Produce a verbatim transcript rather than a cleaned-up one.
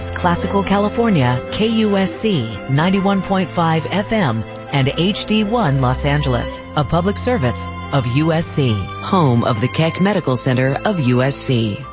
Classical California, K U S C ninety-one point five F M, and H D one Los Angeles, a public service of U S C, home of the Keck Medical Center of U S C.